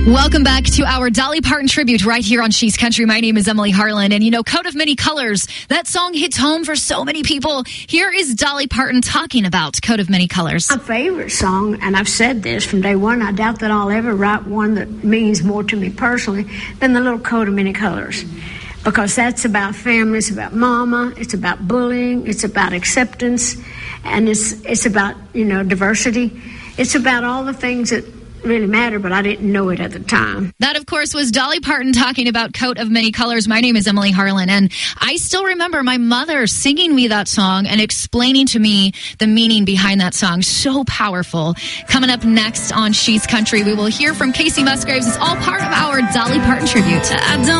Welcome back to our Dolly Parton tribute right here on She's Country. My name is Emily Harlan. And, Coat of Many Colors, that song hits home for so many people. Here is Dolly Parton talking about Coat of Many Colors. My favorite song, and I've said this from day one, I doubt that I'll ever write one that means more to me personally than the little Coat of Many Colors. Because that's about family, it's about mama, it's about bullying, it's about acceptance, and it's about, diversity. It's about all the things that really matter, but I didn't know it at the time. That, of course, was Dolly Parton talking about Coat of Many Colors. My name is Emily Harlan, and I still remember my mother singing me that song and explaining to me the meaning behind that song. So powerful. Coming up next on She's Country, we will hear from Casey Musgraves. It's all part of our Dolly Parton tribute.